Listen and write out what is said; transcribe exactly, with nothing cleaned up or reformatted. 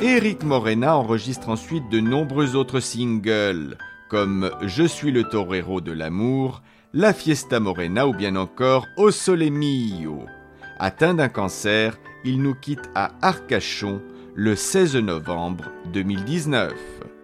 Éric Morena enregistre ensuite de nombreux autres singles, comme « Je suis le torero de l'amour », « La Fiesta Morena » ou bien encore « O Sole Mio ». Atteint d'un cancer, il nous quitte à Arcachon le seize novembre deux mille dix-neuf.